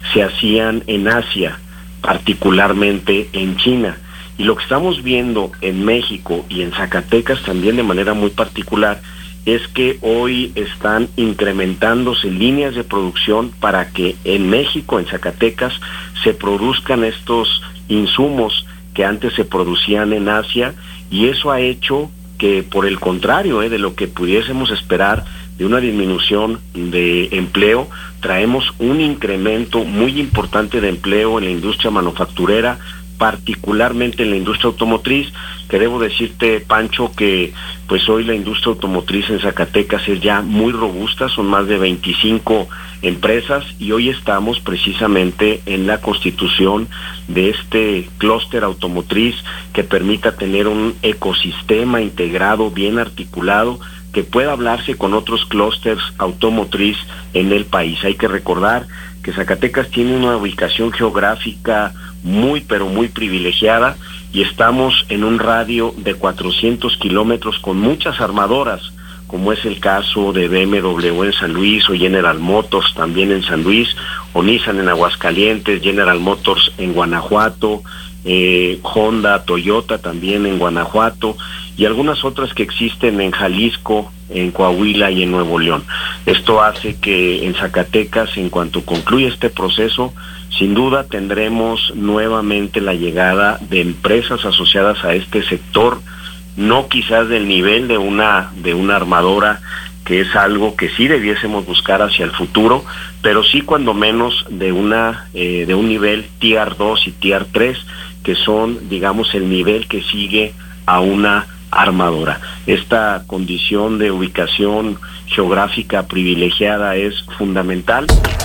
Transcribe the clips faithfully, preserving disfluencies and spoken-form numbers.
se hacían en Asia, particularmente en China. Y lo que estamos viendo en México y en Zacatecas también de manera muy particular es que hoy están incrementándose líneas de producción para que en México, en Zacatecas, se produzcan estos insumos que antes se producían en Asia, y eso ha hecho que, por el contrario eh, de lo que pudiésemos esperar de una disminución de empleo, traemos un incremento muy importante de empleo en la industria manufacturera, particularmente en la industria automotriz, que debo decirte, Pancho, que pues hoy la industria automotriz en Zacatecas es ya muy robusta, son más de veinticinco empresas, y hoy estamos precisamente en la constitución de este clúster automotriz que permita tener un ecosistema integrado, bien articulado, que pueda hablarse con otros clústeres automotriz en el país. Hay que recordar que Zacatecas tiene una ubicación geográfica muy pero muy privilegiada, y estamos en un radio de cuatrocientos kilómetros con muchas armadoras, como es el caso de B M W en San Luis, o General Motors también en San Luis, o Nissan en Aguascalientes, General Motors en Guanajuato, eh, Honda, Toyota también en Guanajuato, y algunas otras que existen en Jalisco, en Coahuila y en Nuevo León. Esto hace que en Zacatecas, en cuanto concluya este proceso, sin duda tendremos nuevamente la llegada de empresas asociadas a este sector, no quizás del nivel de una de una armadora, que es algo que sí debiésemos buscar hacia el futuro, pero sí cuando menos de una eh, de un nivel Tier dos y Tier tres, que son, digamos, el nivel que sigue a una armadora. Esta condición de ubicación geográfica privilegiada es fundamental.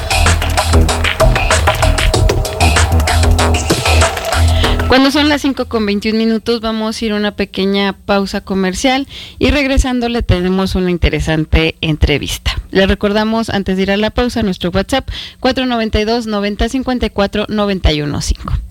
Cuando son las cinco con veintiún minutos, vamos a ir a una pequeña pausa comercial, y regresando le tenemos una interesante entrevista. Le recordamos, antes de ir a la pausa, nuestro WhatsApp cuatro nueve dos, noventa, cincuenta y cuatro, noventa y uno cinco.